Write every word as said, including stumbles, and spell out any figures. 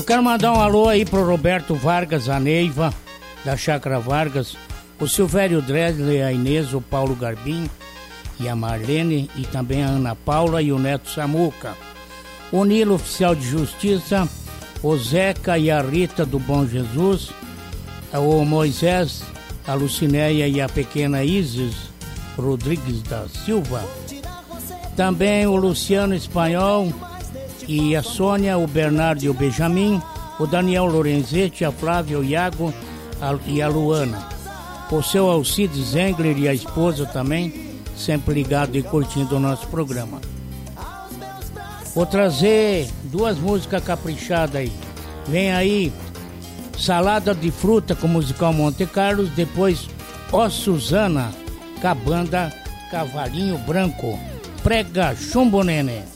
quero mandar um alô aí pro Roberto Vargas, a Neiva, da Chácara Vargas, o Silvério Dresler, a Inês, o Paulo Garbim e a Marlene, e também a Ana Paula e o Neto Samuca. O Nilo, oficial de justiça, o Zeca e a Rita do Bom Jesus, o Moisés, a Lucinéia e a pequena Isis Rodrigues da Silva. Também o Luciano Espanhol e a Sônia, o Bernardo e o Benjamin, o Daniel Lorenzetti, a Flávia, o Iago a, e a Luana. O seu Alcides Zengler e a esposa também, sempre ligado e curtindo o nosso programa. Vou trazer duas músicas caprichadas aí. Vem aí Salada de Fruta com o musical Monte Carlos, depois Ó Suzana com a banda Cavalinho Branco. Prega chumbo, nenê.